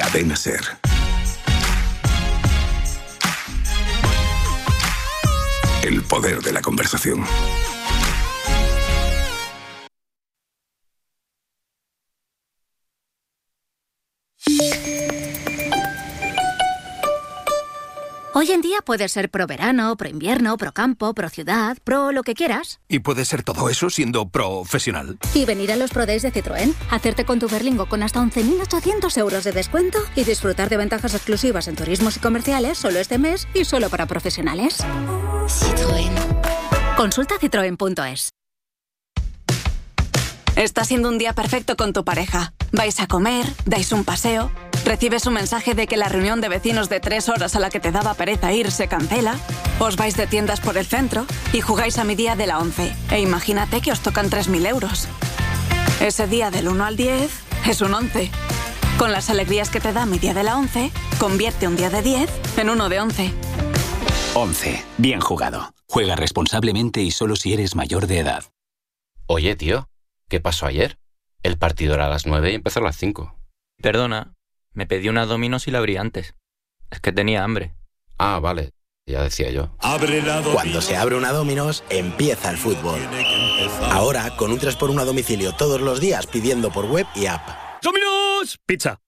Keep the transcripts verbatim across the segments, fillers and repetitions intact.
Cadena SER. El poder de la conversación. Hoy en día puedes ser pro verano, pro invierno, pro campo, pro ciudad, pro lo que quieras. ¿Y puedes ser todo eso siendo profesional? Y venir a los Pro Days de Citroën, hacerte con tu Berlingo con hasta once mil ochocientos euros de descuento y disfrutar de ventajas exclusivas en turismos y comerciales solo este mes y solo para profesionales. Citroën. Consulta citroen punto es. Está siendo un día perfecto con tu pareja. Vais a comer, dais un paseo, recibes un mensaje de que la reunión de vecinos de tres horas a la que te daba pereza ir se cancela, os vais de tiendas por el centro y jugáis a mi día de la once. E imagínate que os tocan tres mil euros. Ese día del uno al diez es un once. Con las alegrías que te da mi día de la once, convierte un día de diez en uno de once. once. Bien jugado. Juega responsablemente y solo si eres mayor de edad. Oye, tío, ¿qué pasó ayer? El partido era a las nueve y empezó a las cinco. Perdona, me pedí una Domino's y la abrí antes. Es que tenía hambre. Ah, vale, ya decía yo. Cuando se abre una Domino's, empieza el fútbol. Ahora, con un tres por uno a domicilio todos los días pidiendo por web y app. ¡Domino's! Pizza.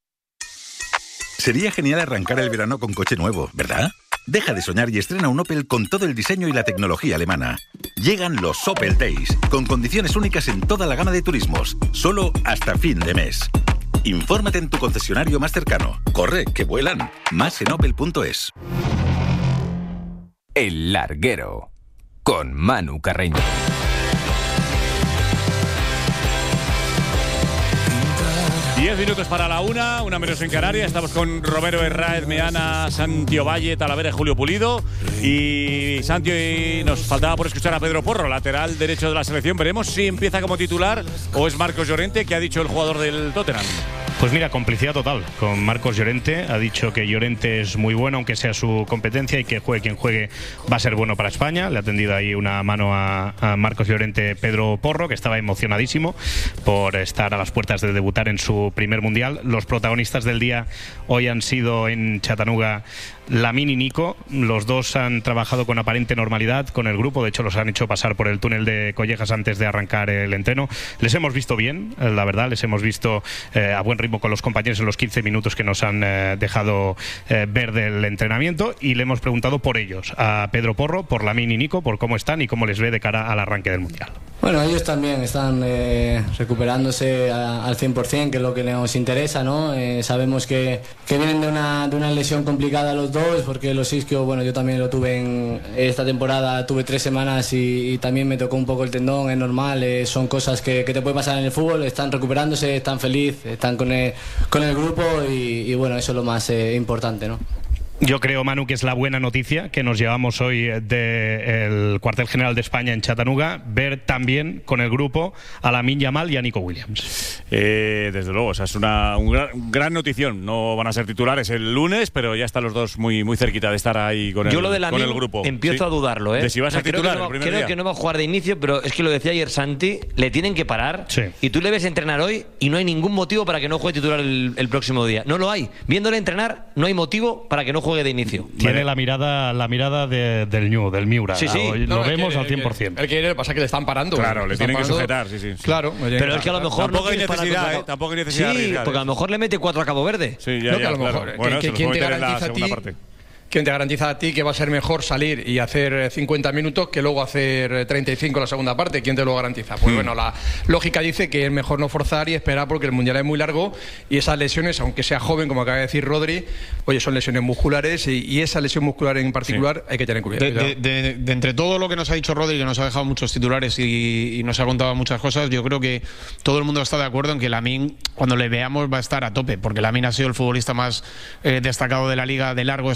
Sería genial arrancar el verano con coche nuevo, ¿verdad? Deja de soñar y estrena un Opel con todo el diseño y la tecnología alemana. Llegan los Opel Days, con condiciones únicas en toda la gama de turismos, solo hasta fin de mes. Infórmate en tu concesionario más cercano. Corre, que vuelan. Más en opel punto es. El Larguero, con Manu Carreño. Diez minutos para la una, una menos en Canarias. Estamos con Romero Herráez, Meana, Santi Ovalle, Talavera y Julio Pulido. Y Santi, y nos faltaba por escuchar a Pedro Porro, lateral derecho de la selección. Veremos si empieza como titular o es Marcos Llorente, que ha dicho el jugador del Tottenham. Pues mira, complicidad total con Marcos Llorente. Ha dicho que Llorente es muy bueno, aunque sea su competencia, y que juegue quien juegue va a ser bueno para España. Le ha tendido ahí una mano a, a Marcos Llorente Pedro Porro, que estaba emocionadísimo por estar a las puertas de debutar en su primer mundial. Los protagonistas del día hoy han sido en Chattanooga Lamine y Nico. Los dos han trabajado con aparente normalidad con el grupo. De hecho, los han hecho pasar por el túnel de Collejas antes de arrancar el entreno. Les hemos visto bien, la verdad. Les hemos visto eh, a buen ritmo con los compañeros en los quince minutos que nos han eh, dejado eh, ver del entrenamiento, y le hemos preguntado por ellos, a Pedro Porro, por Lamine y Nico, por cómo están y cómo les ve de cara al arranque del Mundial. Bueno, ellos también están eh, recuperándose a, al cien por cien, que es lo que nos interesa, ¿no? Eh, sabemos que, que vienen de una, de una lesión complicada los dos, porque los isquios, bueno, yo también lo tuve en esta temporada, tuve tres semanas y, y también me tocó un poco el tendón, es normal, eh, son cosas que, que te pueden pasar en el fútbol. Están recuperándose, están felices, están con el, con el grupo y, y bueno, eso es lo más eh, importante, ¿no? Yo creo, Manu, que es la buena noticia que nos llevamos hoy del cuartel general de España en Chattanooga, ver también con el grupo a Lamine Yamal y a Nico Williams. Eh, desde luego, o sea, es una un gran, gran notición. No van a ser titulares el lunes, pero ya están los dos muy, muy cerquita de estar ahí con, Yo el, lo de con el Lamine grupo. Empiezo ¿Sí? a dudarlo, ¿eh? De si va a ser o sea, titular creo, que no, el primer creo día. que no va a jugar de inicio, pero es que lo decía ayer Santi, le tienen que parar. Sí. Y tú le ves entrenar hoy y no hay ningún motivo para que no juegue titular el, el próximo día. No lo hay. Viéndole entrenar, no hay motivo para que no juegue de inicio. Tiene la mirada la mirada de, del Ñu, del Miura. Sí, sí. Hoy No, lo el vemos que- al cien por cien. El que le pasa es que le están parando. Claro, le están tienen que parando. sujetar, sí, sí. sí. Claro. Pero es que a lo mejor Tampoco no hay quieres parar necesidad, contra- ¿eh? Tampoco hay necesidad de Sí, arriesgar, porque a lo mejor le mete cuatro a Cabo Verde. Sí, ya, No, que ya, a lo claro. mejor, Bueno, que- se que los ¿quién puede te meter en la garantiza a segunda ti? parte. ¿Quién te garantiza a ti que va a ser mejor salir y hacer cincuenta minutos que luego hacer treinta y cinco en la segunda parte? ¿Quién te lo garantiza? Pues Mm. bueno, la lógica dice que es mejor no forzar y esperar, porque el Mundial es muy largo y esas lesiones, aunque sea joven, como acaba de decir Rodri, oye, son lesiones musculares y, y esa lesión muscular en particular hay que tener cuidado. De, de- de- de entre todo lo que nos ha dicho Rodri, que nos ha dejado muchos titulares y, y nos ha contado muchas cosas, yo creo que todo el mundo está de acuerdo en que Lamine, cuando le veamos, va a estar a tope, porque Lamine ha sido el futbolista más eh, destacado de la liga de largo esta temporada.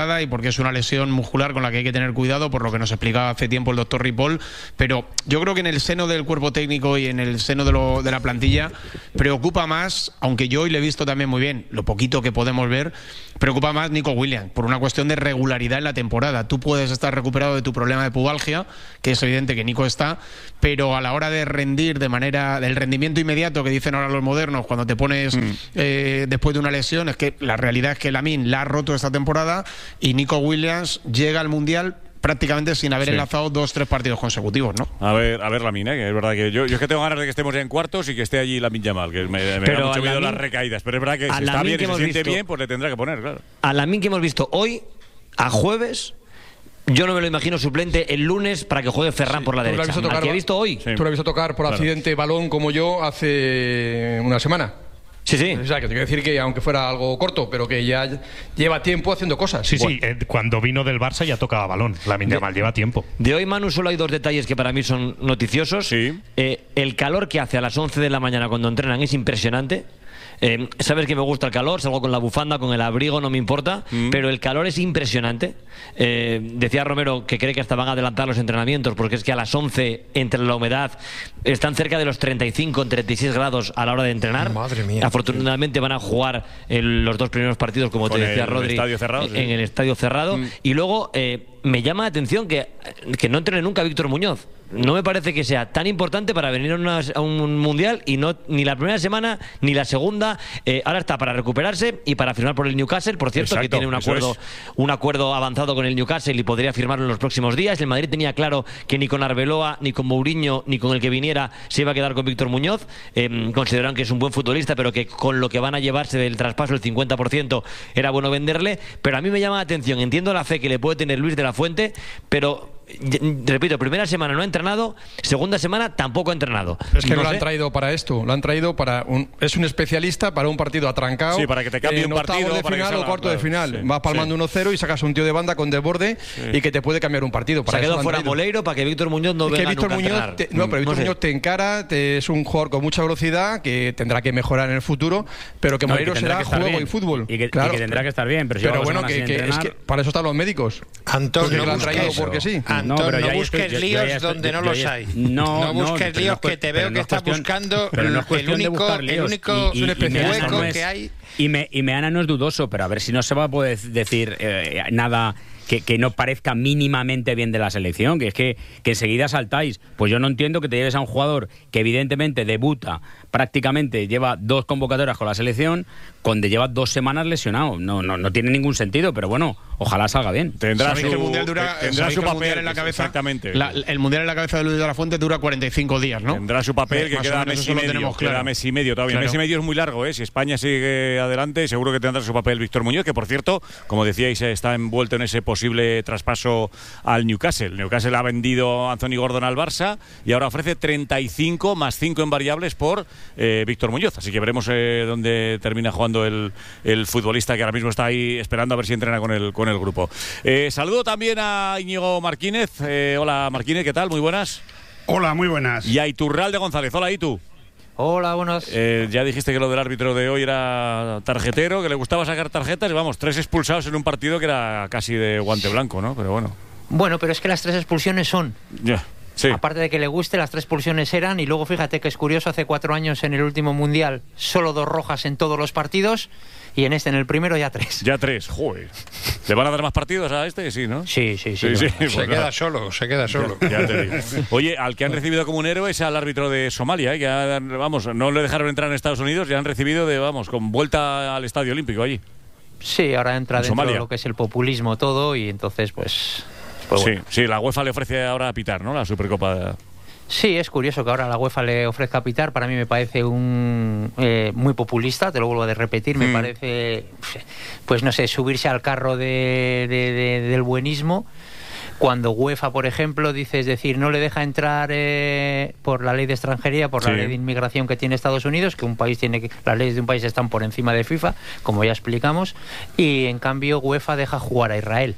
temporada y porque es una lesión muscular con la que hay que tener cuidado, por lo que nos explicaba hace tiempo el doctor Ripoll. Pero yo creo que en el seno del cuerpo técnico y en el seno de, lo, de la plantilla preocupa más, aunque yo hoy le he visto también muy bien, lo poquito que podemos ver, preocupa más Nico Williams, por una cuestión de regularidad en la temporada. Tú puedes estar recuperado de tu problema de pubalgia, que es evidente que Nico está, pero a la hora de rendir de manera, del rendimiento inmediato que dicen ahora los modernos, cuando te pones mm. eh, después de una lesión, es que la realidad es que Lamine la ha roto esta temporada y Nico Williams llega al Mundial prácticamente sin haber sí. enlazado dos, tres partidos consecutivos, ¿no? A ver, a ver Lamine, ¿eh? Que es verdad que yo, yo es que tengo ganas de que estemos ya en cuartos y que esté allí Lamine Yamal, que me, me da mucho miedo las recaídas, pero es verdad que si está bien y se siente visto, bien, pues le tendrá que poner, claro. A Lamine que hemos visto hoy, a jueves, yo no me lo imagino suplente el lunes para que juegue Ferran sí, por la derecha. Al que he visto hoy. Sí. Tú lo has visto tocar por claro. accidente balón como yo hace una semana. Sí, sí. O sea, que te quiero decir que aunque fuera algo corto, pero que ya lleva tiempo haciendo cosas. Sí, bueno. sí, eh, cuando vino del Barça ya tocaba balón. Lamine Yamal lleva tiempo. De hoy, Manu, solo hay dos detalles que para mí son noticiosos. Sí. Eh, el calor que hace a las once de la mañana cuando entrenan es impresionante. Eh, sabes que me gusta el calor, salgo con la bufanda, con el abrigo, no me importa, mm. pero el calor es impresionante. Eh, decía Romero que cree que hasta van a adelantar los entrenamientos porque es que a las once, entre la humedad, están cerca de los treinta y cinco, treinta y seis grados a la hora de entrenar. Madre mía. Afortunadamente van a jugar el, los dos primeros partidos, como con te decía el Rodri, estadio cerrado, sí. en el estadio cerrado. Mm. Y luego eh, me llama la atención que, que no entrene nunca Víctor Muñoz. No me parece que sea tan importante para venir a, una, a un mundial y no ni la primera semana ni la segunda. Eh, ahora está para recuperarse y para firmar por el Newcastle, por cierto. Exacto, que tiene un acuerdo, un acuerdo avanzado con el Newcastle y podría firmarlo en los próximos días. El Madrid tenía claro que ni con Arbeloa, ni con Mourinho, ni con el que viniera se iba a quedar con Víctor Muñoz. Eh, consideran que es un buen futbolista, pero que con lo que van a llevarse del traspaso, el cincuenta por ciento, era bueno venderle. Pero a mí me llama la atención, entiendo la fe que le puede tener Luis de la Fuente, pero repito, primera semana no ha entrenado, segunda semana tampoco ha entrenado. Es que no, no lo sé. han traído para esto, lo han traído para un, es un especialista para un partido atrancado. Sí, para que te cambie en un partido de para final que o cuarto claro, de final. sí, Vas palmando sí. uno cero y sacas un tío de banda con desborde sí. y que te puede cambiar un partido. Para Se ha quedado fuera Moleiro para que Víctor Muñoz no es venga que Víctor nunca Muñoz a te, No, pero Víctor no sé. Muñoz te encara, te, es un jugador con mucha velocidad que tendrá que mejorar en el futuro, pero que no, Moleiro será juego bien. y fútbol. Y que, claro, y que tendrá que estar bien. Pero, pero bueno, que, que es que para eso están los médicos. Antón, porque no lo han traído eso. porque sí. Antón, no, no busques líos donde no los hay. No, no busques líos que te veo que estás buscando el único, el único hueco que hay. Y, me, y Meana no es dudoso, pero a ver si no se va a poder decir eh, nada que, que no parezca mínimamente bien de la selección, que es que, que enseguida saltáis. Pues yo no entiendo que te lleves a un jugador que evidentemente debuta, prácticamente lleva dos convocatorias con la selección, cuando lleva dos semanas lesionado. No, no, no tiene ningún sentido, pero bueno, ojalá salga bien. Tendrá su, que el mundial dura, tendrá su papel en la cabeza. Exactamente. La, el mundial en la cabeza de Luis de la Fuente dura cuarenta y cinco días, ¿no? Tendrá su papel, que queda mes y medio. Claro. Queda mes y medio todavía. Claro. Mes y medio es muy largo, ¿eh? Si España sigue adelante, seguro que tendrá su papel Víctor Muñoz, que por cierto, como decíais, está envuelto en ese posible traspaso al Newcastle. El Newcastle ha vendido a Anthony Gordon al Barça y ahora ofrece treinta y cinco más cinco en variables por eh, Víctor Muñoz. Así que veremos eh, dónde termina jugando el, el futbolista que ahora mismo está ahí esperando a ver si entrena con el, con el grupo. Eh, saludo también a Íñigo Marquínez. Eh, hola Marquínez, ¿qué tal? Muy buenas. Hola, muy buenas. Y a Iturralde González. Hola, Itu. Hola, buenas. Eh, ya dijiste que lo del árbitro de hoy era tarjetero, que le gustaba sacar tarjetas y vamos, tres expulsados en un partido que era casi de guante blanco, ¿no? Pero bueno. Bueno, pero es que las tres expulsiones son. Ya. Sí. Aparte de que le guste, las tres expulsiones eran, y luego fíjate que es curioso, hace cuatro años en el último Mundial solo dos rojas en todos los partidos, y en este, en el primero, ya tres. Ya tres, joder. ¿Le van a dar más partidos a este? Sí, ¿no? Sí, sí, sí. sí, sí se pues queda nada. solo, se queda solo. Ya, ya te digo. Oye, al que han recibido como un héroe es al árbitro de Somalia, ¿eh? Que ha, vamos, no le dejaron entrar en Estados Unidos, ya han recibido de, vamos, con vuelta al Estadio Olímpico allí. Sí, ahora entra en dentro Somalia. de lo que es el populismo todo, y entonces, pues... pues sí, bueno. sí, la UEFA le ofrece ahora a pitar, ¿no? La Supercopa de... Sí, es curioso que ahora la UEFA le ofrezca pitar. Para mí me parece un eh, muy populista, te lo vuelvo a repetir. Me mm. parece, pues no sé, subirse al carro de, de, de, del buenismo. Cuando UEFA, por ejemplo, dice, es decir, no le deja entrar eh, por la ley de extranjería, por sí. la ley de inmigración que tiene Estados Unidos, que un país tiene que, las leyes de un país están por encima de FIFA, como ya explicamos, y en cambio UEFA deja jugar a Israel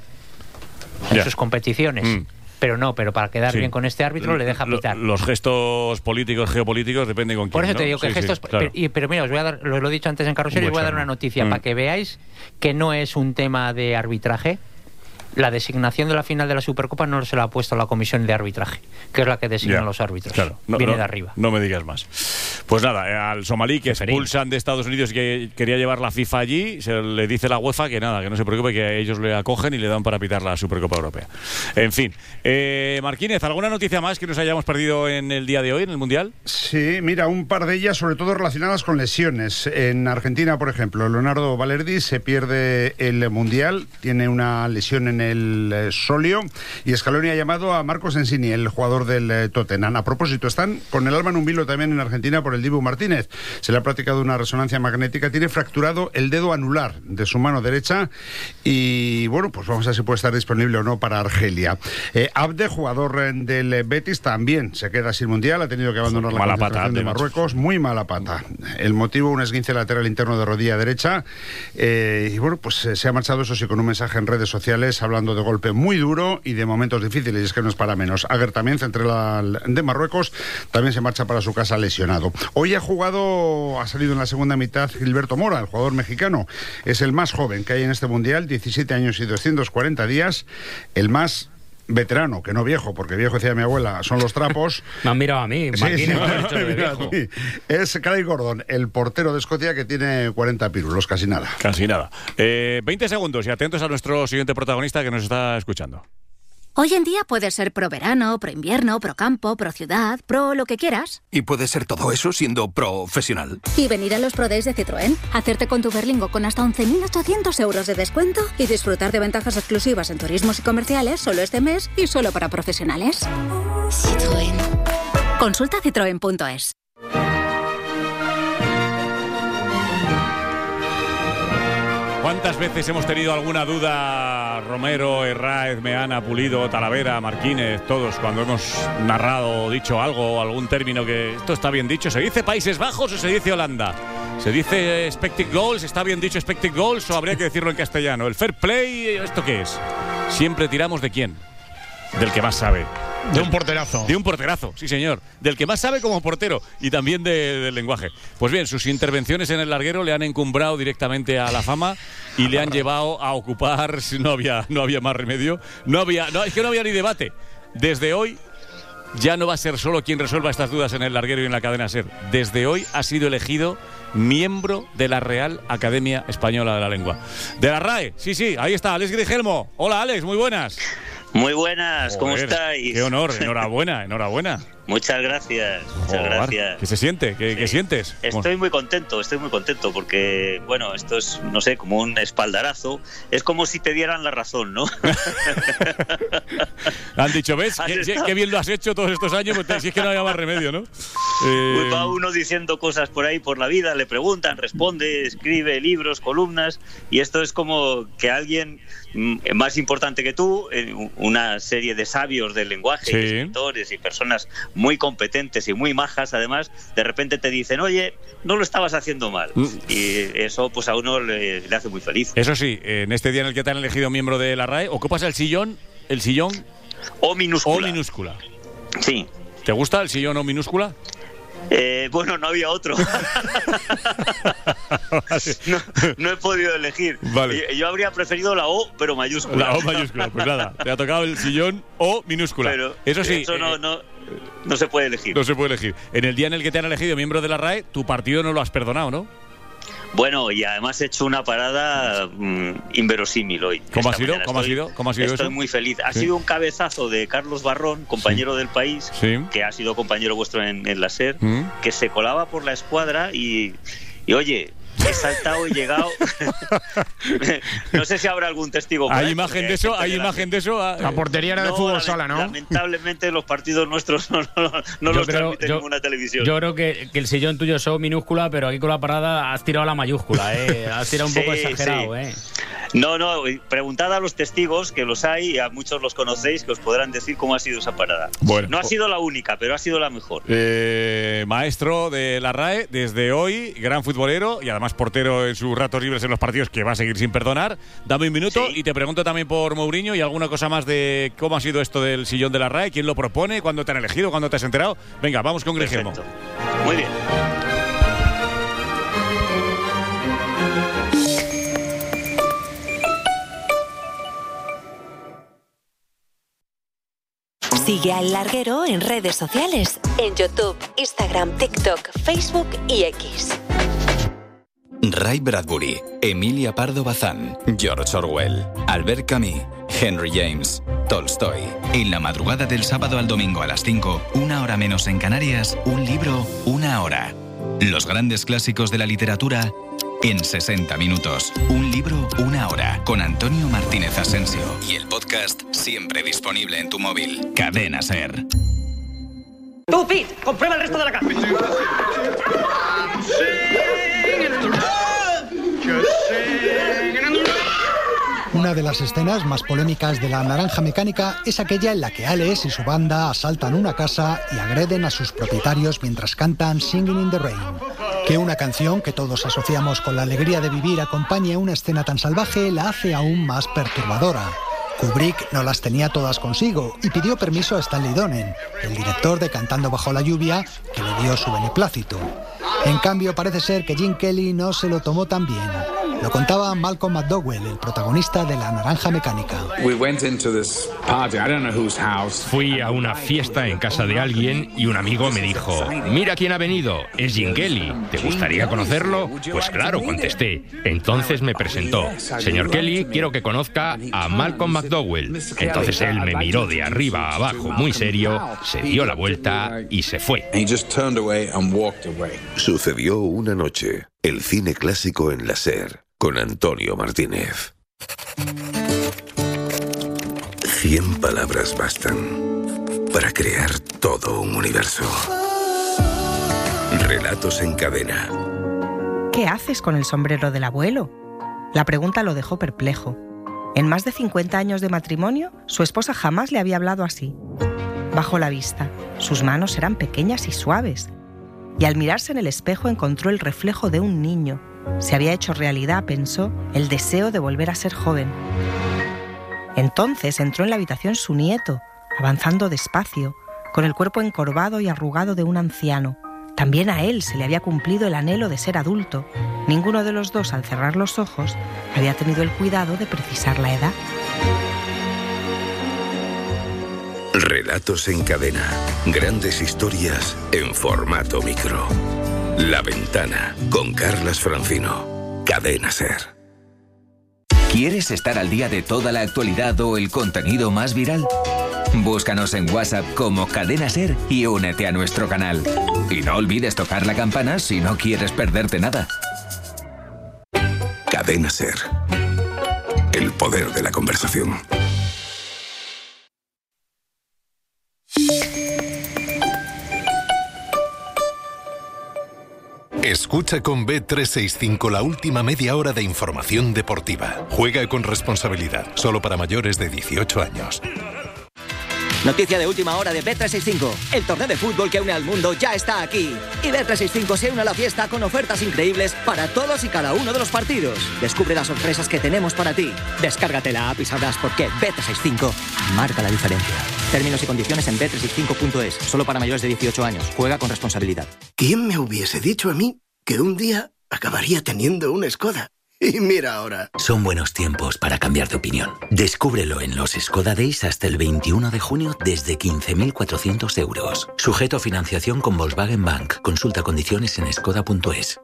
en ya. sus competiciones. Mm. Pero no, pero para quedar sí. bien con este árbitro le deja pitar. Los gestos políticos, geopolíticos, depende con quién. Por eso ¿no? te digo que sí, gestos... Sí, claro. pero, pero mira, os voy a dar, lo, lo he dicho antes en Carrusel, y os voy a dar una noticia mm. para que veáis que no es un tema de arbitraje, la designación de la final de la Supercopa no se la ha puesto la comisión de arbitraje, que es la que designa Ya, los árbitros. Claro, no, Viene no, de arriba. No me digas más. Pues nada, al somalí que expulsan de Estados Unidos y que quería llevar la FIFA allí, se le dice la UEFA que nada, que no se preocupe, que ellos le acogen y le dan para pitar la Supercopa Europea. En fin, eh, Marquínez, ¿alguna noticia más que nos hayamos perdido en el día de hoy, en el Mundial? Sí, mira, un par de ellas, sobre todo relacionadas con lesiones. En Argentina, por ejemplo, Leonardo Balerdi se pierde el Mundial, tiene una lesión en el eh, sóleo, y Scaloni ha llamado a Marcos Ensini, el jugador del eh, Tottenham. A propósito, están con el alma en un vilo también en Argentina por el Dibu Martínez. Se le ha practicado una resonancia magnética, tiene fracturado el dedo anular de su mano derecha y, bueno, pues vamos a ver si puede estar disponible o no para Argelia. Eh, Abde, jugador eh, del Betis, también se queda sin Mundial, ha tenido que abandonar la Mala concentración pata, de Marruecos, muy mala pata. El motivo, un esguince lateral interno de rodilla derecha, eh, y bueno, pues eh, se ha marchado, eso sí, con un mensaje en redes sociales hablando de golpe muy duro y de momentos difíciles, y es que no es para menos. Aguer también, central de Marruecos, también se marcha para su casa lesionado. Hoy ha jugado, ha salido en la segunda mitad Gilberto Mora, el jugador mexicano. Es el más joven que hay en este Mundial, diecisiete años y doscientos cuarenta días, el más veterano, que no viejo, porque viejo, decía mi abuela, son los trapos. Me han mirado a mí, Martínez, sí, sí, me han dicho de viejo. Es Craig Gordon, el portero de Escocia, que tiene cuarenta pirulos, casi nada. Casi nada. Eh, veinte segundos y atentos a nuestro siguiente protagonista que nos está escuchando. Hoy en día puedes ser pro verano, pro invierno, pro campo, pro ciudad, pro lo que quieras. ¿Y puede ser todo eso siendo profesional? Y venir a los Pro Days de Citroën, hacerte con tu Berlingo con hasta once mil ochocientos euros de descuento y disfrutar de ventajas exclusivas en turismos y comerciales solo este mes y solo para profesionales. Citroën. Consulta citroen punto es. ¿Cuántas veces hemos tenido alguna duda, Romero, Herráez, Meana, Pulido, Talavera, Marquínez, todos, cuando hemos narrado o dicho algo, algún término que esto está bien dicho? ¿Se dice Países Bajos o se dice Holanda? ¿Se dice expected goals? ¿Está bien dicho expected goals o habría que decirlo en castellano? ¿El fair play? ¿Esto qué es? Siempre tiramos ¿de quién? Del que más sabe. De un porterazo. De un porterazo, sí señor. Del que más sabe como portero y también de, del lenguaje. Pues bien, sus intervenciones en el larguero le han encumbrado directamente a la fama y le han llevado a ocupar, no había, no había más remedio, no había, no, es que no había ni debate. Desde hoy ya no va a ser solo quien resuelva estas dudas en el larguero y en la cadena SER. Desde hoy ha sido elegido miembro de la Real Academia Española de la Lengua. De la RAE, sí, sí, ahí está, Alex Grigelmo. Hola Alex, muy buenas. Muy buenas, ¿cómo Joder, estáis? Qué honor, enhorabuena, enhorabuena. Muchas gracias, muchas Joder, gracias. ¿Qué se siente? ¿Qué, Sí. ¿qué sientes? Estoy muy contento, estoy muy contento porque, bueno, esto es, no sé, como un espaldarazo. Es como si te dieran la razón, ¿no? Han dicho, ¿ves? Qué, qué bien lo has hecho todos estos años, pues, si es que no había más remedio, ¿no? Eh... Pues va uno diciendo cosas por ahí por la vida, le preguntan, responde, escribe libros, columnas, y esto es como que alguien más importante que tú, una serie de sabios del lenguaje, sí, y escritores y personas muy competentes y muy majas, además, de repente te dicen, oye, no lo estabas haciendo mal. Mm. Y eso pues a uno le, le hace muy feliz. Eso sí, en este día en el que te han elegido miembro de la RAE, ocupas el sillón, el sillón O minúscula. O minúscula. Sí. ¿Te gusta el sillón O minúscula? Eh, bueno, no había otro. no, no he podido elegir. Vale. Yo, yo habría preferido la O, pero mayúscula. La O mayúscula, pues nada, te ha tocado el sillón O minúscula. Pero eso sí. Eso no, eh, no, no se puede elegir. No se puede elegir. En el día en el que te han elegido miembro de la RAE, tu partido no lo has perdonado, ¿no? Bueno, y además he hecho una parada mmm, inverosímil hoy. ¿Cómo ha sido? ¿Cómo estoy, ha sido? ¿Cómo ha sido estoy eso? muy feliz. Ha sí. sido un cabezazo de Carlos Barrón, compañero sí. del País, sí. que ha sido compañero vuestro en, en la SER, ¿Mm? que se colaba por la escuadra y, y oye, he saltado y llegado. No sé si habrá algún testigo. ¿Hay imagen de eso? ¿Hay imagen de eso? La portería era de no, fútbol sala, ¿no? Lamentablemente los partidos nuestros no, no, no los creo, transmite yo, ninguna televisión. Yo creo que, que el sillón tuyo es O minúscula, pero aquí con la parada has tirado la mayúscula, ¿eh? Has tirado un sí, poco exagerado, sí. ¿eh? No, no, preguntad a los testigos, que los hay, y a muchos los conocéis, que os podrán decir cómo ha sido esa parada. Bueno. No ha sido la única, pero ha sido la mejor. Eh, maestro de la RAE, desde hoy, gran futbolero y además portero en sus ratos libres en los partidos, que va a seguir sin perdonar. Dame un minuto sí. y te pregunto también por Mourinho y alguna cosa más de cómo ha sido esto del sillón de la RAE, quién lo propone, cuándo te han elegido, cuándo te has enterado. Venga, vamos con Grigelmo. Muy bien. Sigue a El Larguero en redes sociales, en YouTube, Instagram, TikTok, Facebook y X. Ray Bradbury, Emilia Pardo Bazán, George Orwell, Albert Camus, Henry James, Tolstoy. En la madrugada del sábado al domingo a las cinco, una hora menos en Canarias, un libro, una hora. Los grandes clásicos de la literatura en sesenta minutos. Un libro, una hora. Con Antonio Martínez Asensio. Y el podcast siempre disponible en tu móvil. Cadena SER. Tú, Pete, comprueba el resto de la casa. Una de las escenas más polémicas de La Naranja Mecánica es aquella en la que Alex y su banda asaltan una casa y agreden a sus propietarios mientras cantan Singing in the Rain. Que una canción que todos asociamos con la alegría de vivir acompañe una escena tan salvaje la hace aún más perturbadora. Kubrick no las tenía todas consigo y pidió permiso a Stanley Donen, el director de Cantando bajo la lluvia, que le dio su beneplácito. En cambio, parece ser que Gene Kelly no se lo tomó tan bien. Lo contaba Malcolm McDowell, el protagonista de La Naranja Mecánica. Fui a una fiesta en casa de alguien y un amigo me dijo: mira quién ha venido, es Gene Kelly, ¿te gustaría conocerlo? Pues claro, contesté. Entonces me presentó: señor Kelly, quiero que conozca a Malcolm McDowell. Entonces él me miró de arriba a abajo muy serio, se dio la vuelta y se fue. Sucedió una noche, el cine clásico en la SER, con Antonio Martínez. Cien palabras bastan para crear todo un universo. Relatos en cadena. ¿Qué haces con el sombrero del abuelo? La pregunta lo dejó perplejo. En más de cincuenta años de matrimonio, su esposa jamás le había hablado así. Bajó la vista. Sus manos eran pequeñas y suaves. Y al mirarse en el espejo encontró el reflejo de un niño. Se había hecho realidad, pensó, el deseo de volver a ser joven. Entonces entró en la habitación su nieto, avanzando despacio, con el cuerpo encorvado y arrugado de un anciano. También a él se le había cumplido el anhelo de ser adulto. Ninguno de los dos, al cerrar los ojos, había tenido el cuidado de precisar la edad. Relatos en cadena. Grandes historias en formato micro. La Ventana, con Carlas Francino. Cadena SER. ¿Quieres estar al día de toda la actualidad o el contenido más viral? Búscanos en WhatsApp como Cadena SER y únete a nuestro canal. Y no olvides tocar la campana si no quieres perderte nada. Cadena SER. El poder de la conversación. Escucha con B trescientos sesenta y cinco la última media hora de información deportiva. Juega con responsabilidad, solo para mayores de dieciocho años. Noticia de última hora de B trescientos sesenta y cinco. El torneo de fútbol que une al mundo ya está aquí. Y B trescientos sesenta y cinco se une a la fiesta con ofertas increíbles para todos y cada uno de los partidos. Descubre las sorpresas que tenemos para ti. Descárgate la app y sabrás por qué B trescientos sesenta y cinco marca la diferencia. Términos y condiciones en B trescientos sesenta y cinco punto es. Solo para mayores de dieciocho años. Juega con responsabilidad. ¿Quién me hubiese dicho a mí que un día acabaría teniendo una Skoda? Y mira ahora. Son buenos tiempos para cambiar de opinión. Descúbrelo en los Skoda Days hasta el veintiuno de junio desde quince mil cuatrocientos euros. Sujeto a financiación con Volkswagen Bank. Consulta condiciones en skoda punto es.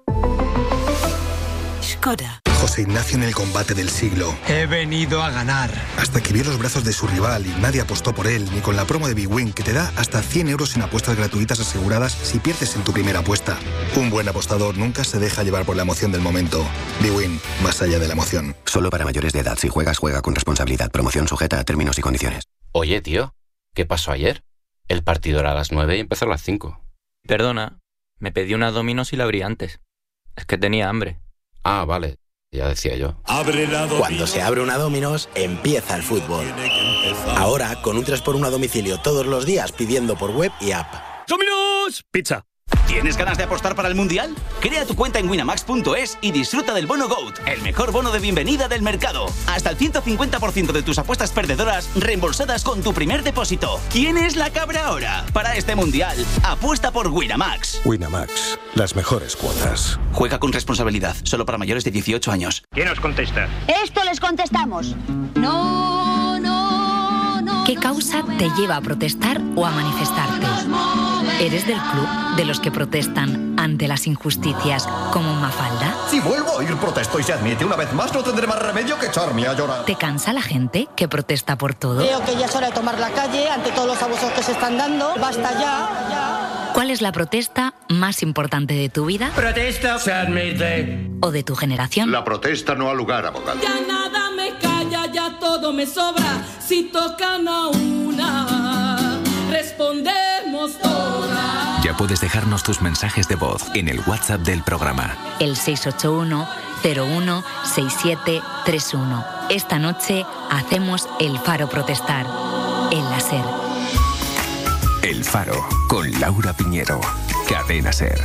Skoda. José Ignacio en el combate del siglo. He venido a ganar. Hasta que vio los brazos de su rival y nadie apostó por él, ni con la promo de Big Win, que te da hasta cien euros en apuestas gratuitas aseguradas si pierdes en tu primera apuesta. Un buen apostador nunca se deja llevar por la emoción del momento. Big Win, más allá de la emoción. Solo para mayores de edad. Si juegas, juega con responsabilidad. Promoción sujeta a términos y condiciones. Oye, tío, ¿qué pasó ayer? El partido era a las nueve y empezó a las cinco. Perdona, me pedí una Domino's y la abrí antes. Es que tenía hambre. Ah, vale. Ya decía yo. Cuando se abre una Domino's, empieza el fútbol. Ahora, con un tres por uno a domicilio todos los días pidiendo por web y app. ¡Domino's! Pizza. ¿Tienes ganas de apostar para el Mundial? Crea tu cuenta en winamax punto es y disfruta del bono GOAT, el mejor bono de bienvenida del mercado. Hasta el ciento cincuenta por ciento de tus apuestas perdedoras reembolsadas con tu primer depósito. ¿Quién es la cabra ahora? Para este Mundial, apuesta por Winamax. Winamax, las mejores cuotas. Juega con responsabilidad, solo para mayores de dieciocho años. ¿Quién nos contesta? Esto les contestamos. No, no, no. ¿Qué causa te lleva a protestar o a manifestarte? ¿Eres del club de los que protestan ante las injusticias como Mafalda? Si vuelvo a oír protesto y se admite una vez más, no tendré más remedio que echarme a llorar. ¿Te cansa la gente que protesta por todo? Creo que ya es hora de tomar la calle ante todos los abusos que se están dando. Basta ya, ya. ¿Cuál es la protesta más importante de tu vida? Protesta se admite. ¿O de tu generación? La protesta no ha lugar, abogado. Ya nada me calla, ya todo me sobra. Si tocan a una, respondemos todas. Ya puedes dejarnos tus mensajes de voz en el WhatsApp del programa. El seis ocho uno, cero uno, seis siete tres uno. Esta noche hacemos El Faro protestar. El láser. El Faro, con Laura Piñero. Cadena Ser.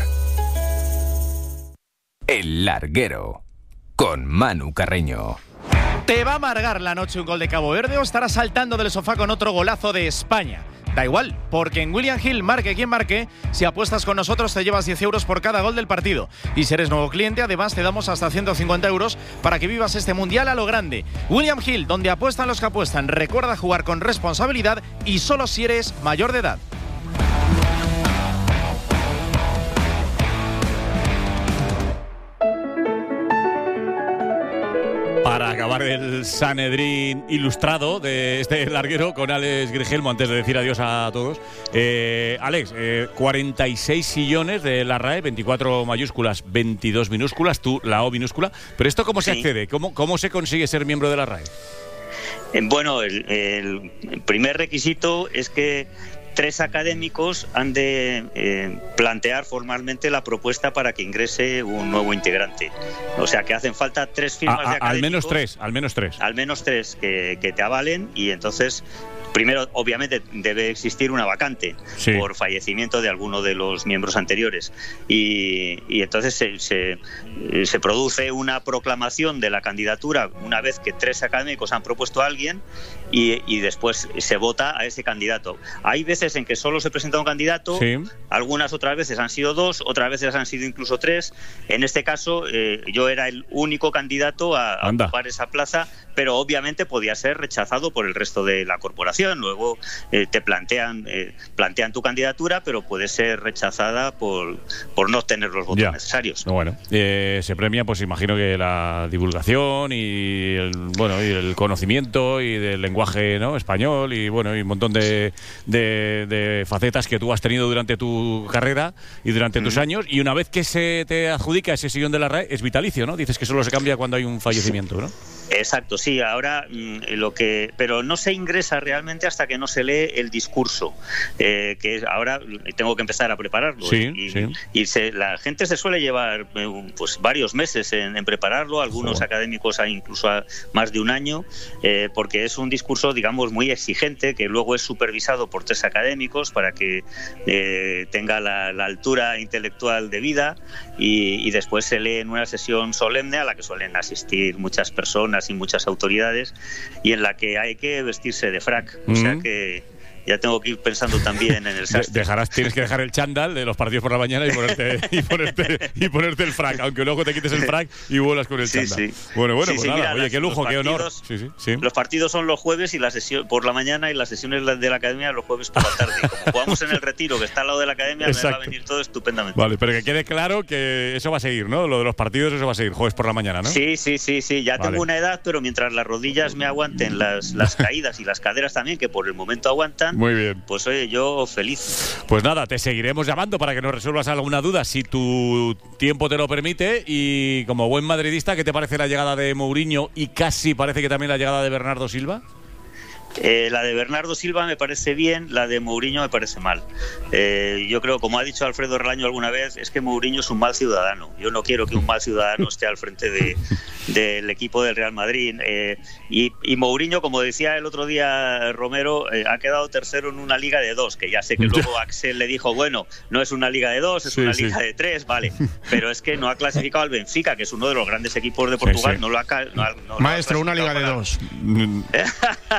El Larguero, con Manu Carreño. ¿Te va a amargar la noche un gol de Cabo Verde o estarás saltando del sofá con otro golazo de España? Da igual, porque en William Hill, marque quien marque, si apuestas con nosotros te llevas diez euros por cada gol del partido. Y si eres nuevo cliente, además te damos hasta ciento cincuenta euros para que vivas este mundial a lo grande. William Hill, donde apuestan los que apuestan. Recuerda jugar con responsabilidad y solo si eres mayor de edad. Para acabar el Sanedrín ilustrado de este larguero con Alex Grigelmo, antes de decir adiós a todos. Eh, Alex, eh, cuarenta y seis sillones de la R A E, veinticuatro mayúsculas, veintidós minúsculas, tú la O minúscula. ¿Pero esto cómo se sí. accede? ¿Cómo, ¿Cómo se consigue ser miembro de la R A E? Bueno, el, el primer requisito es que tres académicos han de eh, plantear formalmente la propuesta para que ingrese un nuevo integrante. O sea que hacen falta tres firmas a, a, de académicos. Al menos tres, al menos tres. Al menos tres que, que te avalen y entonces... Primero, obviamente, debe existir una vacante sí. por fallecimiento de alguno de los miembros anteriores. Y, y entonces se, se, se produce una proclamación de la candidatura una vez que tres académicos han propuesto a alguien y, y después se vota a ese candidato. Hay veces en que solo se presenta un candidato, sí. algunas otras veces han sido dos, otras veces han sido incluso tres. En este caso, eh, yo era el único candidato a, a ocupar esa plaza, pero obviamente podía ser rechazado por el resto de la corporación. Luego eh, te plantean eh, plantean tu candidatura, pero puede ser rechazada por, por no obtener los votos ya. necesarios. Bueno, eh, se premia, pues imagino que la divulgación y el, bueno, y el conocimiento y del lenguaje, ¿no?, español y bueno, y un montón de, de, de facetas que tú has tenido durante tu carrera y durante mm. tus años, y una vez que se te adjudica ese sillón de la R A E es vitalicio, ¿no? Dices que solo se cambia cuando hay un fallecimiento, ¿no? Exacto, sí. Ahora mmm, lo que, pero no se ingresa realmente hasta que no se lee el discurso, eh, que ahora tengo que empezar a prepararlo. Sí, y sí. y se, la gente se suele llevar eh, pues varios meses en, en prepararlo. Algunos Joder. académicos hay incluso a más de un año, eh, porque es un discurso, digamos, muy exigente, que luego es supervisado por tres académicos para que eh, tenga la, la altura intelectual debida, y, y después se lee en una sesión solemne a la que suelen asistir muchas personas y muchas autoridades, y en la que hay que vestirse de frac. O sea que ya tengo que ir pensando también en el sastre. Dejarás, tienes que dejar el chándal de los partidos por la mañana y ponerte y ponerte, y ponerte el frac, aunque luego te quites el frac y vuelas con el sí, chándal. Sí. Bueno, bueno, sí, pues sí, nada, mira, oye, las, qué lujo, qué honor. Partidos, sí, sí, sí. Los partidos son los jueves y la sesión por la mañana, y las sesiones de la academia los jueves por la tarde. Como jugamos en el Retiro, que está al lado de la academia, Exacto. me va a venir todo estupendamente. Vale, pero que quede claro que eso va a seguir, ¿no? Lo de los partidos, eso va a seguir, jueves por la mañana, ¿no? Sí, sí, sí, sí. Ya vale. tengo una edad, pero mientras las rodillas me aguanten, las, las caídas y las caderas también, que por el momento aguantan, muy bien. Pues oye, yo feliz. Pues nada, te seguiremos llamando para que nos resuelvas alguna duda si tu tiempo te lo permite. Y como buen madridista, ¿qué te parece la llegada de Mourinho y casi parece que también la llegada de Bernardo Silva? Eh, la de Bernardo Silva me parece bien, la de Mourinho me parece mal. Eh, yo creo, como ha dicho Alfredo Relaño alguna vez, es que Mourinho es un mal ciudadano. Yo no quiero que un mal ciudadano esté al frente de, del equipo del Real Madrid. Eh, y, y Mourinho, como decía el otro día Romero, eh, ha quedado tercero en una liga de dos, que ya sé que luego Axel le dijo, bueno, no es una liga de dos, es sí, una sí. liga de tres, vale. Pero es que no ha clasificado al Benfica, que es uno de los grandes equipos de Portugal. Sí, sí. No lo ha, no, no Maestro, lo ha una liga de dos.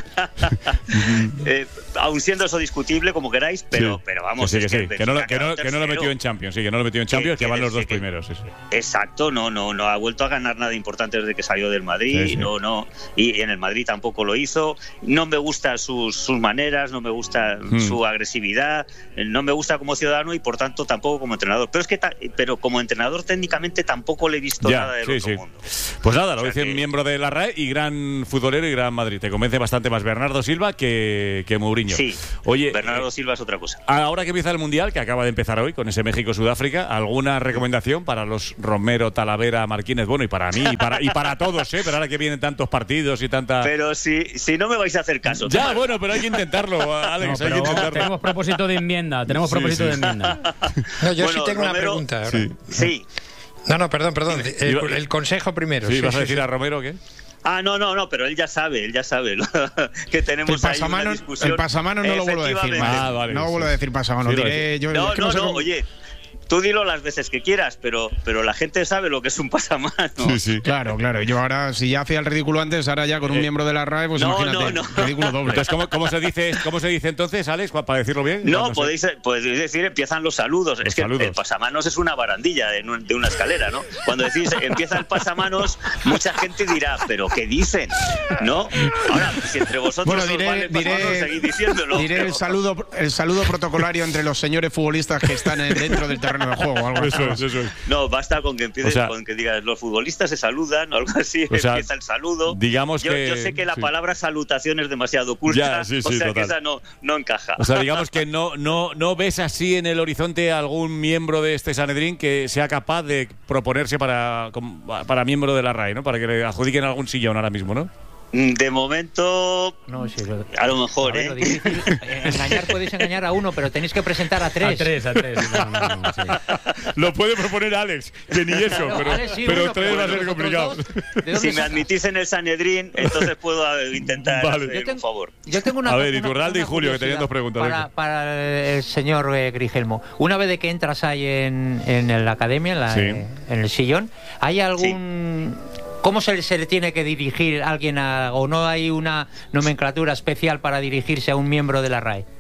eh, aun siendo eso discutible, como queráis, pero, sí, pero vamos. Que sí, que, es sí, que, que, no, lo, que, no, que no lo metió en Champions, sí, que no lo metió en Champions, que, que van los dos que, primeros. Sí, sí. Exacto, no, no, no ha vuelto a ganar nada importante desde que salió del Madrid, sí, sí. no, no, y en el Madrid tampoco lo hizo. No me gustan sus, sus maneras, no me gusta hmm. su agresividad, no me gusta como ciudadano y por tanto tampoco como entrenador. Pero es que, ta, pero como entrenador técnicamente tampoco le he visto ya, nada del sí, otro sí. mundo. Pues nada, lo o sea dice que... miembro de la R A E y gran futbolero y gran Madrid. Te convence bastante más Bernardo Silva que, que Mourinho. Sí, Oye, Bernardo eh, Silva es otra cosa. Ahora que empieza el Mundial, que acaba de empezar hoy con ese México-Sudáfrica, ¿alguna recomendación para los Romero, Talavera, Marquínez? Bueno, y para mí, y para, y para todos, ¿eh? Pero ahora que vienen tantos partidos y tanta... Pero si, si no me vais a hacer caso. Ya, bueno, bueno, pero hay que intentarlo, Alex. No, hay que intentarlo. Tenemos propósito de enmienda. Tenemos sí, propósito sí. de enmienda. No, yo bueno, sí tengo Romero, una pregunta. Sí. sí. No, no, perdón, perdón. El, el consejo primero. Sí, sí ¿vas sí, a decir sí. a Romero qué? Ah, no, no, no, pero él ya sabe, él ya sabe que tenemos el ahí una discusión. El pasamano no lo vuelvo a decir. Ah, vale, no sí. vuelvo a decir pasamano. Sí, diré, yo, no, es que no, no, sé no cómo... oye. Tú dilo las veces que quieras, pero, pero la gente sabe lo que es un pasamano. Sí, sí. Claro, claro. Yo ahora, si ya hacía el ridículo antes, ahora ya con un eh, miembro de la R A E, pues no, imagínate, no, no. ridículo doble. Entonces, ¿cómo, cómo, se dice, ¿cómo se dice entonces, Alex, para decirlo bien? No, podéis, podéis decir, empiezan los saludos. Los es que saludos. el pasamanos es una barandilla de, de una escalera, ¿no? Cuando decís, empieza el pasamanos, mucha gente dirá, ¿pero qué dicen? ¿No? Ahora, si entre vosotros bueno, os diré, vale el pasamanos, diré, seguid diciéndolo. Diré pero... el, saludo, el saludo protocolario entre los señores futbolistas que están dentro del terreno de juego. Algo eso es, eso es. No, basta con que empieces, o sea, con que digas los futbolistas se saludan o algo así, o sea, empieza el saludo. Digamos yo, que, yo sé que la sí. palabra salutación es demasiado oculta, ya, sí, sí, o sea total. que esa no, no encaja. O sea, digamos que no, no, no ves así en el horizonte algún miembro de este Sanedrín que sea capaz de proponerse para, para miembro de la R A E, ¿no? Para que le adjudiquen algún sillón ahora mismo, ¿no? De momento, no, sí, lo, a lo mejor, a ver, ¿eh? Lo difícil, engañar podéis engañar a uno, pero tenéis que presentar a tres. A tres, a tres. No, no, no, sí. Lo puede proponer Alex, que ni eso, no, pero, Alex, sí, pero bueno, tres pero va a ser complicado. Dos, si me admitís en el Sanedrín, entonces puedo intentar vale. hacer tengo, un favor. Yo tengo una A ver, una, Iturralde y Julio, que tenían dos preguntas. Para, para el señor eh, Grigelmo. Una vez de que entras ahí en, en la academia, en, la, sí. eh, en el sillón, ¿hay algún... Sí. ¿Cómo se, se le tiene que dirigir a alguien a, o no hay una nomenclatura especial para dirigirse a un miembro de la R A E?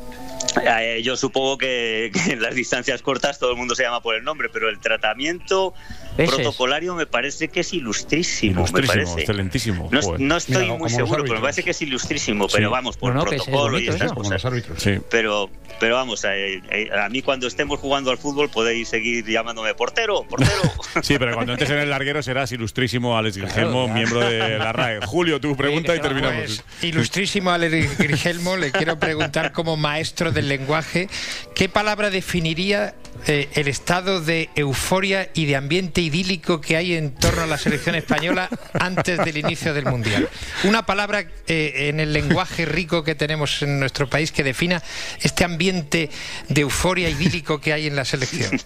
Eh, yo supongo que, que en las distancias cortas todo el mundo se llama por el nombre, pero el tratamiento Ese protocolario es. me parece que es ilustrísimo. Ilustrísimo, me parece. excelentísimo. No, no estoy Mira, muy seguro, pero me parece que es ilustrísimo. Sí. Pero vamos, por no, no, protocolo es, es y estas cosas. Los árbitros. Sí. Pero, pero vamos, eh, eh, a mí cuando estemos jugando al fútbol podéis seguir llamándome portero, portero. Sí, pero cuando entres en el larguero serás ilustrísimo Alex Grigelmo, claro, miembro de la R A E. Julio, tu pregunta sí, y terminamos. Pues, ilustrísimo Alex Grigelmo, le quiero preguntar como maestro del lenguaje, ¿qué palabra definiría eh, el estado de euforia y de ambiente idílico que hay en torno a la selección española antes del inicio del Mundial? Una palabra eh, en el lenguaje rico que tenemos en nuestro país que defina este ambiente de euforia idílico que hay en la selección.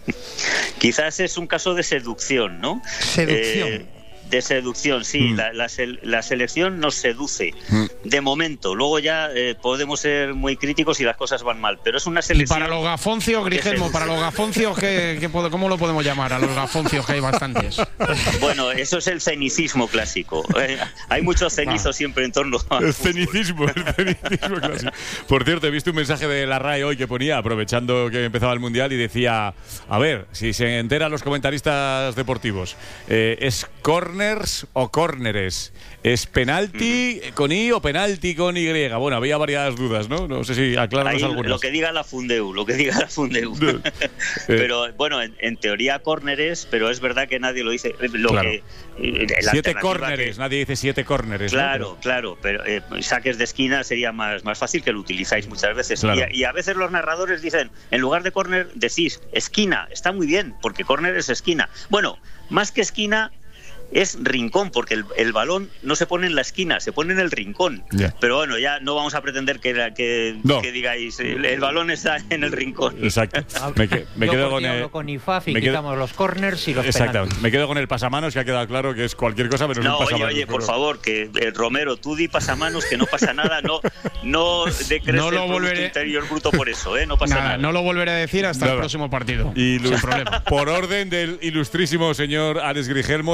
Quizás es un caso de seducción, ¿no? Seducción. Eh, de seducción, sí, mm. la, la, la selección nos seduce, mm. de momento, luego ya eh, podemos ser muy críticos y las cosas van mal, pero es una selección... Y para los gafoncios, Grigelmo, para los gafoncios, ¿qué, qué, ¿cómo lo podemos llamar? A los gafoncios, que hay bastantes. Bueno, eso es el cenicismo clásico, eh, hay muchos cenizos ah. siempre en torno a... El cenicismo, el cenicismo clásico. Por cierto, he visto un mensaje de la R A E hoy que ponía, aprovechando que empezaba el Mundial, y decía, a ver, si se enteran los comentaristas deportivos, eh, es corner o córneres, ¿es penalti mm. con I o penalti con Y? Bueno, había varias dudas, ¿no? No sé si aclararnos algunas. Lo que diga la Fundeu, lo que diga la Fundeu. eh. Pero bueno, en, en teoría córneres, pero es verdad que nadie lo dice. Lo claro. que, eh, siete córneres, que... nadie dice siete córneres. Claro, ¿no? claro, pero eh, saques de esquina sería más, más fácil, que lo utilizáis muchas veces. Claro. Y, y a veces los narradores dicen, en lugar de córner, decís esquina. Está muy bien, porque córner es esquina. Bueno, más que esquina, es rincón, porque el, el balón no se pone en la esquina, se pone en el rincón. Yeah. Pero bueno, ya no vamos a pretender que, que, no. que digáis el, el balón está en el rincón. Exacto. Me, que, me Yo quedo con el con I F A F y me quitamos quedo, los corners y los exactamente. Penaltis. Me quedo con el pasamanos, que ha quedado claro que es cualquier cosa menos no, un pasamanos. Oye, oye, por favor, que eh, Romero, tú di pasamanos, que no pasa nada, no no decreces no lo el volveré... interior bruto por eso, ¿eh? No pasa nada, nada. No lo volveré a decir hasta no, el próximo partido. Y sin problema. Por orden del ilustrísimo señor Alex Grigelmo, desde hoy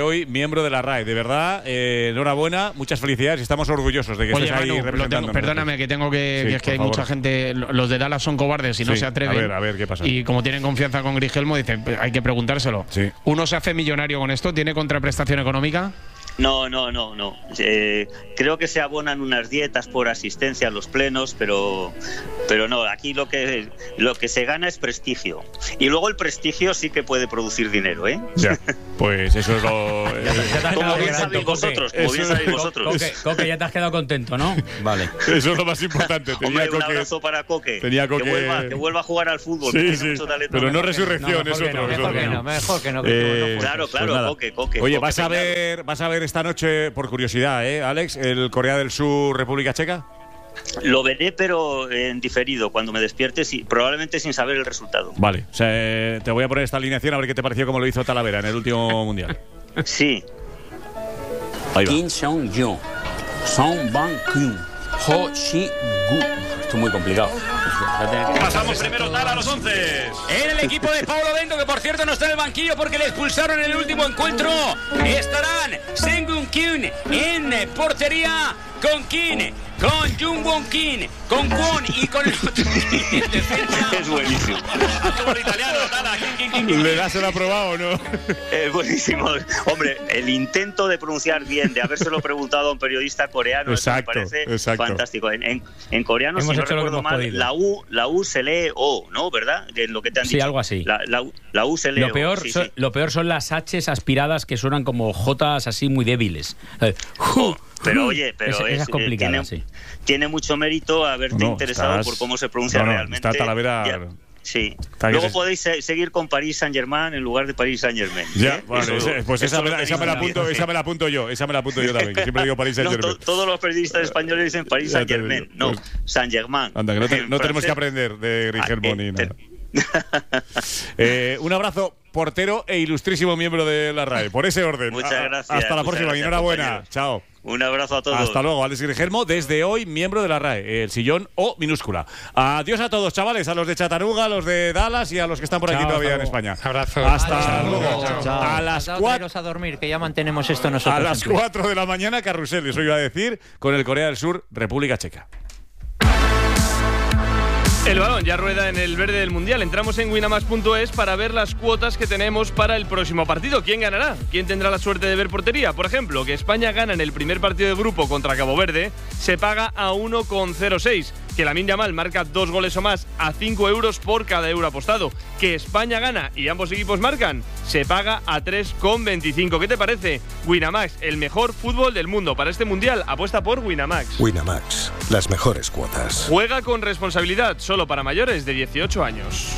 hoy miembro de la R A E. De verdad, eh, enhorabuena, muchas felicidades y estamos orgullosos de que Oye, estés ahí Manu, representando. Perdóname, que tengo que. Sí, que es que hay favor. mucha gente. Los de Dallas son cobardes y no Sí, se atreven. a ver, a ver, ¿qué pasa? Y como tienen confianza con Grigelmo, dicen, hay que preguntárselo. Sí. ¿Uno se hace millonario con esto? ¿Tiene contraprestación económica? No, no, no, no. Eh, creo que se abonan unas dietas por asistencia a los plenos, pero, pero no. Aquí lo que lo que se gana es prestigio. Y luego el prestigio sí que puede producir dinero, ¿eh? Ya, pues eso es lo. Eh, como bien sabéis vosotros, como bien sabéis vosotros. Coque, Coque, ya te has quedado contento, ¿no? Vale. Eso es lo más importante. Tenía Hombre, un Coque, abrazo para Coque. tenía Coque- Que vuelva, que vuelva a jugar al fútbol. Sí, que tiene sí. mucho talento. Pero no Mejor que resurrección, no, es mejor que otro. no, es mejor otro. que no, mejor que no, que Eh, tú no Claro, pues claro, nada. Coque, Coque. Oye, Coque vas a genial. ver, vas a ver esta noche, por curiosidad, ¿eh, Alex? El Corea del Sur, República Checa. Lo veré, pero en diferido, cuando me despierte, sí, probablemente sin saber el resultado. Vale, o sea, eh, te voy a poner esta alineación a ver qué te pareció como lo hizo Talavera en el último mundial. Sí. Ahí va. Kim Jong-un, Song Bang-kun, Ho Shi-gu. Esto es muy complicado. Pasamos primero tal a los once. En el equipo de Paulo Bento, que por cierto no está en el banquillo porque le expulsaron en el último encuentro, estarán Sengun Kyun en portería, con Kim, con Jung Won Kim, con Kwon y con el otro en defensa. Es buenísimo. Por italiano, Tala. ¿Le das el aprobado o no? Es buenísimo. Hombre, el intento de pronunciar bien, de habérselo preguntado a un periodista coreano, eso me Exacto, parece exacto. fantástico. En, en, en coreano, Hemos si no hecho lo que recuerdo hemos mal, podido. la U, la U se lee O, ¿no? ¿Verdad? En lo que te han Sí, dicho. algo así. La, la, U- la U se lee Lo O, peor, sí, son, sí. lo peor son las H's aspiradas que suenan como J's así muy débiles. Eh, ju, Pero ju. oye, pero Esa- es, esa es eh, complicada, tiene, sí. tiene mucho mérito haberte No, interesado estás- por cómo se pronuncia no, no, realmente. está Talavera- Ya, sí. Está que Luego se- podéis se- seguir con París Saint-Germain en lugar de París Saint-Germain. Ya, ¿eh? vale, Eso- ese- pues eso esa, me lo la, esa, me tenéis la apunto, bien. esa me la apunto yo, esa me la apunto yo también, que siempre digo París No, Saint-Germain. to- todos los periodistas españoles dicen París Ya te Saint-Germain. digo. No, Pues- Saint-Germain. Anda, que no, te- En no tenemos que francés. aprender de Grigelmo Ah, eh, ni te- nada. Eh, un abrazo, portero e ilustrísimo miembro de la R A E. Por ese orden. Muchas A- gracias, Hasta la muchas próxima y gracias, enhorabuena. compañeros. Chao. Un abrazo a todos. Hasta luego, Alex Grigelmo, desde hoy miembro de la R A E, el sillón O minúscula. Adiós a todos, chavales, a los de Chattanooga, a los de Dallas y a los que están por aquí Chao, todavía hasta en luego. España. Abrazo. Hasta Chao. luego. Chao, chao. A las Faltaba cuatro. traeros a dormir, que ya mantenemos esto nosotros. A las en Twitch. cuatro de la mañana, carrusel, eso iba a decir, con el Corea del Sur, República Checa. El balón ya rueda en el verde del Mundial. Entramos en winamax punto es para ver las cuotas que tenemos para el próximo partido. ¿Quién ganará? ¿Quién tendrá la suerte de ver portería? Por ejemplo, que España gana en el primer partido de grupo contra Cabo Verde, se paga a uno coma cero seis. Que Lamine Yamal marca dos goles o más a cinco euros por cada euro apostado. Que España gana y ambos equipos marcan, se paga a tres coma veinticinco. ¿Qué te parece? Winamax, el mejor fútbol del mundo. Para este Mundial, apuesta por Winamax. Winamax, las mejores cuotas. Juega con responsabilidad, solo para mayores de dieciocho años.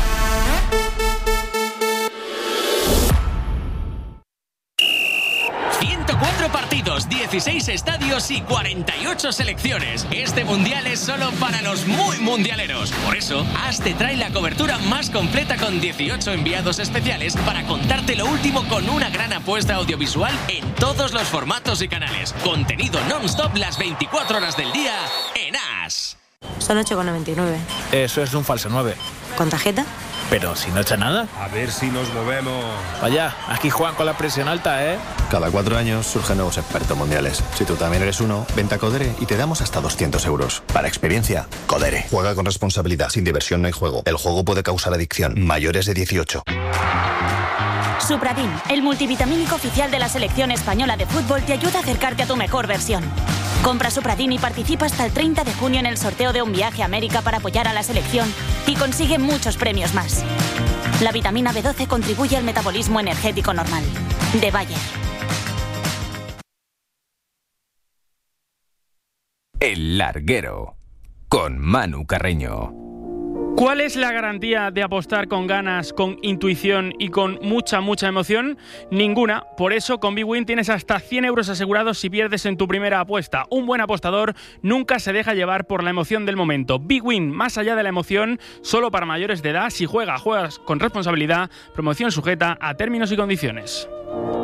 ciento cuatro partidos, dieciséis estadios y cuarenta y ocho selecciones. Este mundial es solo para los muy mundialeros. Por eso, As te trae la cobertura más completa con dieciocho enviados especiales para contarte lo último con una gran apuesta audiovisual en todos los formatos y canales. Contenido non-stop las veinticuatro horas del día en As. Son ocho con noventa y nueve. Eso es un falso nueve. ¿Con tarjeta? Pero si no echa nada. A ver si nos movemos. Vaya, aquí juegan con la presión alta, ¿eh? Cada cuatro años surgen nuevos expertos mundiales. Si tú también eres uno, vente a Codere y te damos hasta doscientos euros. Para experiencia, Codere. Juega con responsabilidad. Sin diversión no hay juego. El juego puede causar adicción. Mayores de dieciocho. Supradin, el multivitamínico oficial de la selección española de fútbol, te ayuda a acercarte a tu mejor versión. Compra Supradin y participa hasta el treinta de junio en el sorteo de un viaje a América para apoyar a la selección y consigue muchos premios más. La vitamina B doce contribuye al metabolismo energético normal. De Bayer. El Larguero, con Manu Carreño. ¿Cuál es la garantía de apostar con ganas, con intuición y con mucha, mucha emoción? Ninguna. Por eso con Big Win tienes hasta cien euros asegurados si pierdes en tu primera apuesta. Un buen apostador nunca se deja llevar por la emoción del momento. Big Win, más allá de la emoción, solo para mayores de edad. Si juega, juegas con responsabilidad. Promoción sujeta a términos y condiciones.